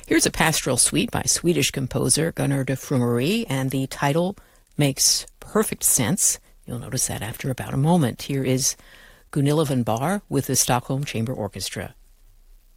Here's a pastoral suite by Swedish composer Gunnar de Frumery, and the title makes perfect sense. You'll notice that after about a moment. Here is Gunilla van Baar with the Stockholm Chamber Orchestra.